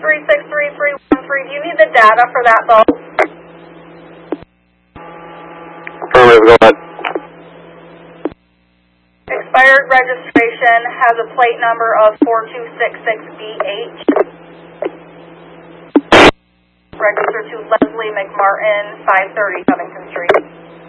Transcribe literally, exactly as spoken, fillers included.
three six three three one three. Do you need the data for that boat? Affirmative, go ahead. Expired registration has a plate number of four two six six B H. Registered to Leslie McMartin, five thirty Covington Street.